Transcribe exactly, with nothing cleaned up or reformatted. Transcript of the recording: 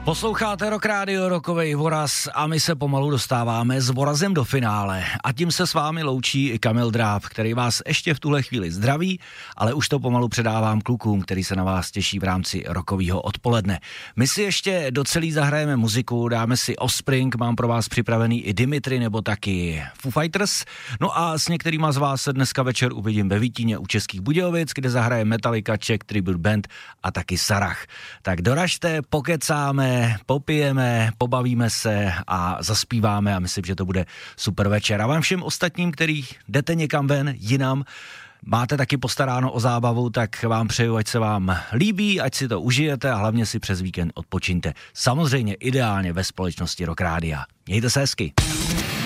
Posloucháte Rock Radio, Rockovej Voraz a my se pomalu dostáváme s Vorazem do finále. A tím se s vámi loučí i Kamil Dráb, který vás ještě v tuhle chvíli zdraví, ale už to pomalu předávám klukům, který se na vás těší v rámci rockového odpoledne. My si ještě do celý zahrajeme muziku, dáme si Offspring, mám pro vás připravený i Dimitri nebo taky Foo Fighters. No a s některýma z vás se dneska večer uvidím ve Vítíně u Českých Budějovic, kde zahraje Metallica, Czech Tribute Band a taky Sarah. Tak doražte, pokecáme, popijeme, pobavíme se a zaspíváme a myslím, že to bude super večer. A vám všem ostatním, který jdete někam ven, jinam, máte taky postaráno o zábavu, tak vám přeju, ať se vám líbí, ať si to užijete a hlavně si přes víkend odpočiňte. Samozřejmě ideálně ve společnosti Rock Rádia. Mějte se hezky.